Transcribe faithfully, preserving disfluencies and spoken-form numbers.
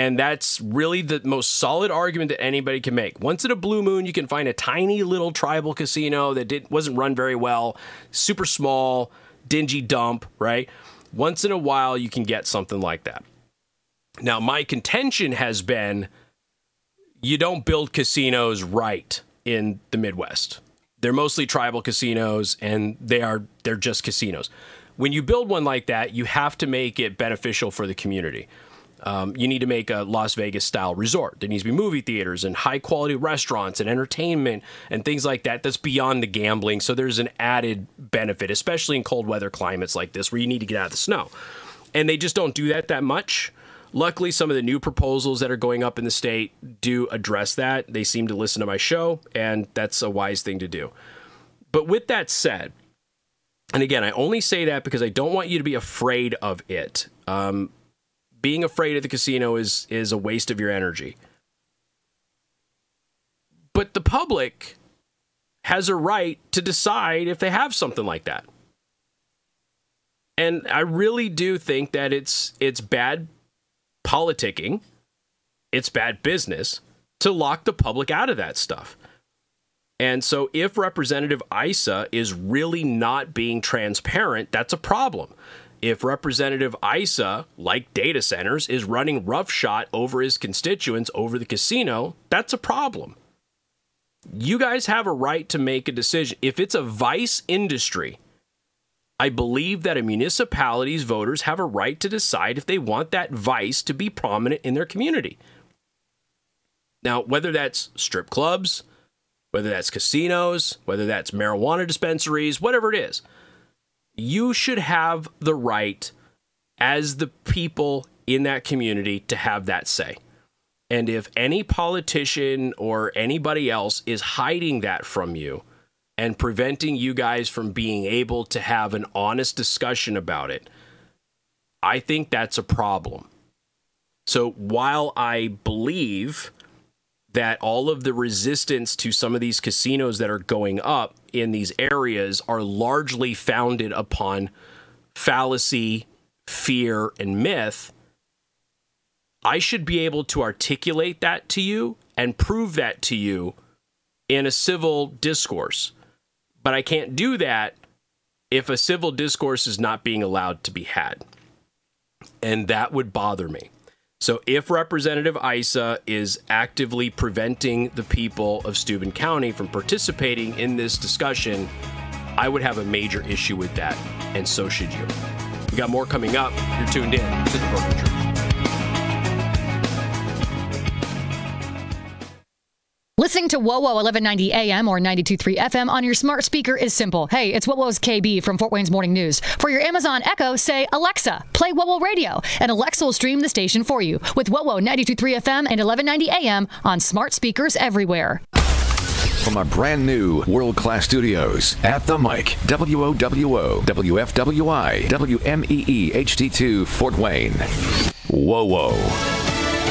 And that's really the most solid argument that anybody can make. Once in a blue moon, you can find a tiny little tribal casino that did, wasn't run very well, super small, dingy dump, right? Once in a while, you can get something like that. Now, my contention has been you don't build casinos right in the Midwest. They're mostly tribal casinos, and they are they're just casinos. When you build one like that, you have to make it beneficial for the community. Um, you need to make a Las Vegas-style resort. There needs to be movie theaters and high-quality restaurants and entertainment and things like that. That's beyond the gambling, so there's an added benefit, especially in cold weather climates like this where you need to get out of the snow. And they just don't do that that much. Luckily, some of the new proposals that are going up in the state do address that. They seem to listen to my show, and that's a wise thing to do. But with that said, and again, I only say that because I don't want you to be afraid of it. Um, being afraid of the casino is is a waste of your energy. But the public has a right to decide if they have something like that. And I really do think that it's it's bad politicking, it's bad business to lock the public out of that stuff. And so if Representative Issa is really not being transparent, that's a problem. If Representative Issa, like data centers, is running roughshod over his constituents over the casino, that's a problem. You guys have a right to make a decision. If it's a vice industry, I believe that a municipality's voters have a right to decide if they want that vice to be prominent in their community. Now, whether that's strip clubs, whether that's casinos, whether that's marijuana dispensaries, whatever it is, you should have the right as the people in that community to have that say. And if any politician or anybody else is hiding that from you and preventing you guys from being able to have an honest discussion about it, I think that's a problem. So while I believe that all of the resistance to some of these casinos that are going up in these areas are largely founded upon fallacy, fear, and myth, I should be able to articulate that to you and prove that to you in a civil discourse. But I can't do that if a civil discourse is not being allowed to be had. And that would bother me. So if Representative Issa is actively preventing the people of Steuben County from participating in this discussion, I would have a major issue with that, and so should you. We got more coming up. You're tuned in to The Broken Truth. Listening to WOWO eleven ninety A M or ninety-two point three F M on your smart speaker is simple. Hey, it's WOWO's K B from Fort Wayne's Morning News. For your Amazon Echo, say, Alexa, play WOWO Radio, and Alexa will stream the station for you with WOWO ninety-two point three F M and eleven ninety A M on smart speakers everywhere. From our brand new world-class studios at the mic, W O W O, W F W I, W M E E H D two, Fort Wayne. WOWO.